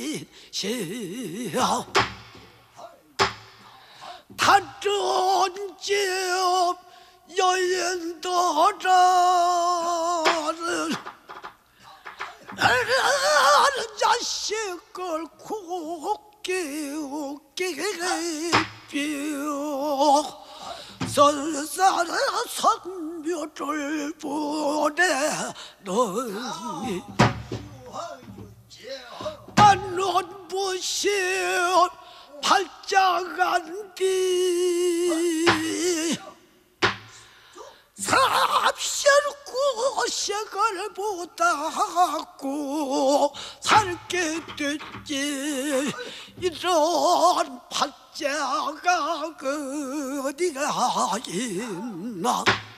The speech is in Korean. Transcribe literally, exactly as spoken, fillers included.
인시여 탄전집 여인도자를 자식을 곱게 웃게 뼈 설사를 선묘를 보내느니 안론부시 팔자간디 삽실고 색을 보다고 살게 됐지 이런 팔자가 어디가 있나